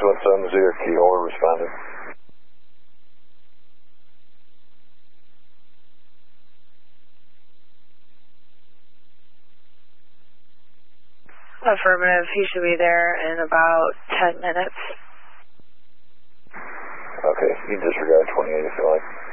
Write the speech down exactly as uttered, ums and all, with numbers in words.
one seven zero, Kiowa responding. Affirmative, he should be there in about ten minutes. Okay, you can disregard twenty-eight if you like.